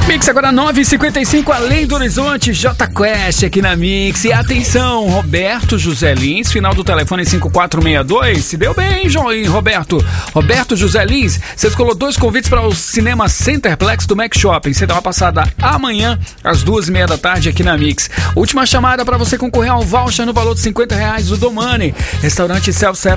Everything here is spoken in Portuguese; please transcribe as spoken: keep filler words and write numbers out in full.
Mix agora nove e cinquenta e cinco, Além do Horizonte, J Quest aqui na Mix. E atenção, Roberto José Lins, final do telefone cinco quatro seis dois. Se deu bem, João e Roberto. Roberto José Lins, você escolheu dois convites para o cinema Centerplex do Mac Shopping. Você dá uma passada amanhã, às duas e meia da tarde, aqui na Mix. Última chamada para você concorrer ao voucher no valor de cinquenta reais do Domani. Restaurante Self-Service